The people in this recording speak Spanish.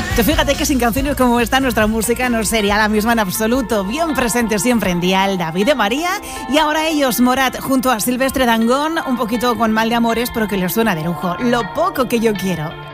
Tú fíjate que sin canciones como esta nuestra música no sería la misma en absoluto. Bien presente siempre en Dial, David de María, y ahora ellos, Morat, junto a Silvestre Dangond, un poquito con Mal de Amores, pero que les suena de lujo. Lo poco que yo quiero.